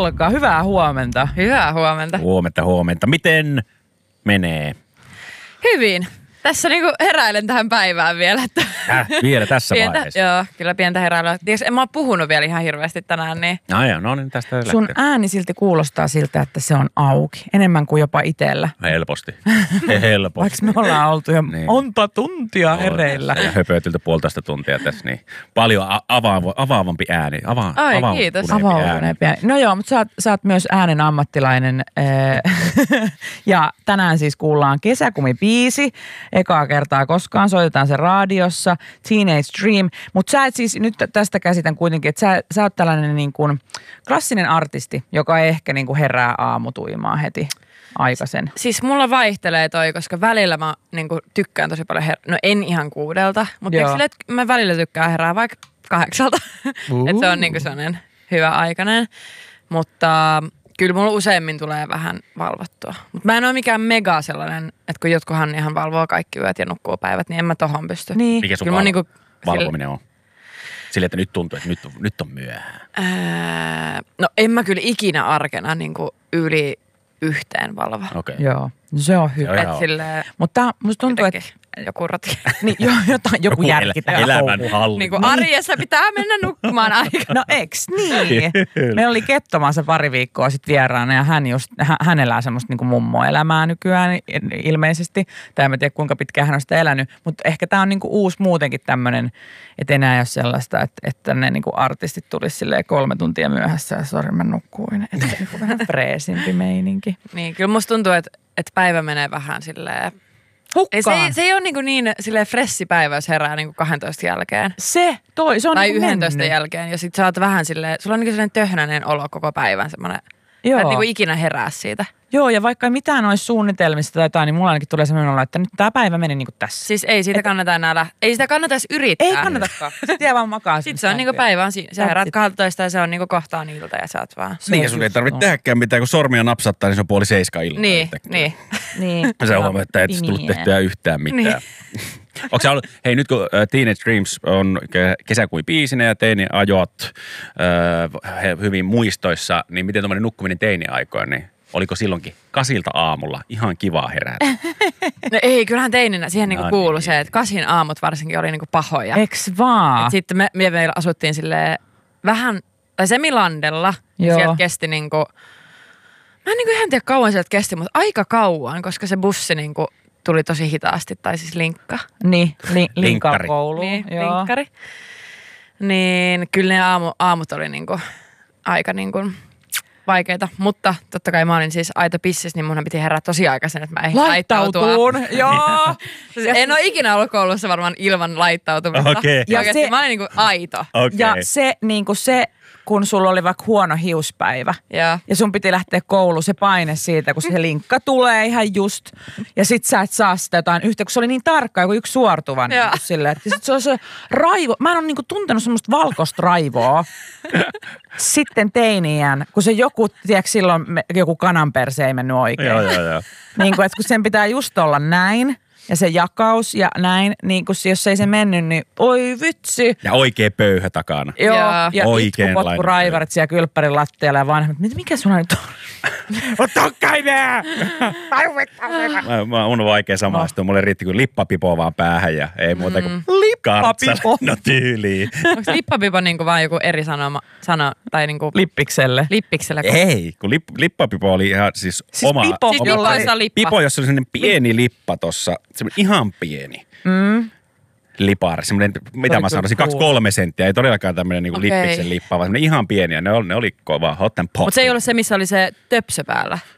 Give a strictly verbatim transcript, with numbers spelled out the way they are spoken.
alkaa. Hyvää huomenta. Hyvää huomenta. Huomenta, huomenta. Miten menee? Hyvin. Tässä niinku heräilen tähän päivään vielä. Että Äh, vielä tässä pientä, vaiheessa. Joo, kyllä pientä heräilyä. Tiedätkö, en mä oon puhunut vielä ihan hirveästi tänään, niin... No joo, no niin tästä Sun lähtee. ääni silti kuulostaa siltä, että se on auki. Enemmän kuin jopa itsellä. Helposti. Helposti. Vaikka me ollaan oltu jo Niin. monta tuntia hereillä. Ja höpötyltä puolitoista tuntia tässä, niin paljon a- avaava, avaavampi ääni. Ava- Ai, avautuneempi kiitos. ääni. Avautuneempi ääni. No joo, mutta sä oot, sä oot myös äänen ammattilainen. Äh, ja tänään siis kuullaan Kesäkumibiisi. Ekaa kertaa koskaan soitetaan se radiossa. Teenage Dream. Mutta sä et siis, nyt tästä käsitän kuitenkin, että sä, sä oot tällainen niin kuin klassinen artisti, joka ei ehkä niin kuin herää aamutuimaan heti aikaisen. Siis mulla vaihtelee toi, koska välillä mä niinku tykkään tosi paljon her... No en ihan kuudelta, mutta Joo. silleen, että mä välillä tykkään herää vaikka kahdeksalta. Uh. Että se on niinku sellainen hyvä aikainen. Mutta kyllä mulla useimmin tulee vähän valvottua. Mutta mä en ole mikään mega sellainen, että kun jotkuhan ihan valvoo kaikki yöt ja nukkuu päivät, niin en mä tohon pysty. Niin. Mikä sun Kyllä mä val- niinku valvominen on? Silleen, että nyt tuntuu, että nyt on, nyt on myöhään. Ää, no en mä kyllä ikinä arkena niinku yli yhteen valva. Okei. Joo, se on hyvä. Joo, Että silleen Mutta musta tuntuu, että jotenkin joku roti. niin, jo, jotain, joku järki täällä elämän touhuu. hallinta. Niinku arjessa pitää mennä nukkumaan aika. No eks niin? Meillä oli Kettomassa pari viikkoa sitten vieraana ja hän, just, hän, hän elää semmoista niin kuin mummoelämää nykyään ilmeisesti. Tai en mä tiedä kuinka pitkään hän on sitä elänyt, mutta ehkä tämä on niin kuin uusi muutenkin tämmöinen, että enää ei ole sellaista, että, että ne niin kuin artistit tulisi silleen kolme tuntia myöhässä ja sori mä nukkuin. Että niin kuin vähän freesimpi meininki. Niin, kyllä musta tuntuu, että, että päivä menee vähän silleen... Hukkaan. Ei, se, ei, se ei ole niin, niin silleen fressi päivä, jos herää niin kaksitoista jälkeen. Se, toi, se on Tai niin kuin yksitoista mennyt. jälkeen. Ja sit sä oot vähän silleen, sulla on niin sellainen töhnäinen olo koko päivän semmoinen. Joo. Sä et niin kuin ikinä herää siitä. Joo, ja vaikka ei mitään olisi suunnitelmista tai jotain, niin mulla ainakin tulee semmoinen olo, että nyt tämä päivä meni niin kuin tässä. Siis ei siitä kannata enää lähteä. Ei sitä kannata edes yrittää. Ei kannatakaan. Sitten jää vaan makaa. Sitten se on niinku päivä on siinä. Sä heräät kaksitoista ja se on niinku kohtaan ilta ja sä oot vaan. Se Niin, on ja sun ei just tarvitse noin. tehdäkään mitään, kun sormia napsattaa, niin se on puoli seiska iltaa. Niin, yhtäkkiä. niin. Niin. Sä huomaat, että et tullut Niin. tehtyä yhtään mitään. Onko sä ollut, hei nyt kun uh, Teenage Dreams on ke- kesäkuibiisinä ja teiniajot uh, he, hyvin muistoissa, niin miten tuommoinen nukkuminen teiniaikoina, niin oliko silloinkin kasilta aamulla ihan kivaa herätä? No ei, kyllähän teininä siihen niinku No kuului niin. se, että kasin aamut varsinkin oli niinku pahoja. Eks vaan? Et sitten me, me meillä asuttiin silleen vähän, tai Semilandella, ja Joo. sieltä kesti niinku, mä en niinku ihan tiedä kauan sieltä kesti, mutta aika kauan, koska se bussi niinku tuli tosi hitaasti, tai siis linkka. Niin, li, Linkkari. linkkakoulu. Niin, Joo. linkkari. Niin kyllä ne aamu, aamut oli niinku aika niinku vaikeita, mutta totta kai mä olin siis aito pissis, niin munhan piti herää tosi aikaisin, että mä ehdin laittautua. Laittautuun, joo. Siis en ole ikinä ollut koulussa varmaan ilman laittautumista. Okei. Ja Ja se, se- mä olin niinku aito. Okei. Ja se, niin kuin se, kun sulla oli vaikka huono hiuspäivä Ja. ja sun piti lähteä kouluun, se paine siitä, kun se linkka tulee ihan just ja sit sä et saa sitä jotain yhtä, kun se oli niin tarkka, joku yksi suortuva. Niin Joo. kuin silleen, että sit se on se raivo. Mä en ole niin kuin tuntenut semmoista valkoista raivoa sitten teiniään, kun se joku, tiedätkö silloin me, joku kananperse ei mennyt oikein. Joo, joo, joo. Niin kuin, että kun sen pitää just olla näin ja se jakaus ja näin, niin kuin se, jos ei se mennyt, niin oi vitsi. Ja oikea pöyhä takana. Joo, Joo. ja Oikeanlainen itkupotkuraivaarit siellä kylppärin lattialla ja vanhemmat, mitä mikä sulla nyt on? Ota nää! Mä, mä on vaikea samaistua. Mulle riitti kuin lippapipo vaan päähän ja ei muuta kuin Lippapipo. No tyyliin. Onko lippapipo niinku vaan joku eri sanoma, sana tai niinku Lippikselle. lippiksellä? Ei, kun lip, lippapipo oli ihan siis, Siis oma... pipo, Siis oma pipo, jolla- jossa on lippa. Pipo, jossa oli sellainen pieni lippa tossa, semmoinen ihan pieni. Mm. Lipari, semmoinen, mitä oli mä kyllä sanoisin, kaksi cool. kolme senttiä, ei todellakaan tämmöinen niinku Okei. lippiksen lippa, vaan semmoinen ihan pieni, ja ne oli, ne oli kova hot and pop. Mutta se ei ollut se, missä oli se töpsö päällä.